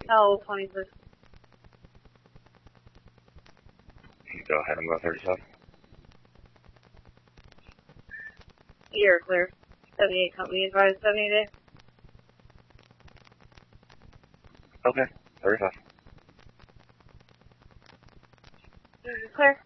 L 20, please. Go ahead and go 37. You're clear. 78 company advised 78. Okay, 35. You're clear.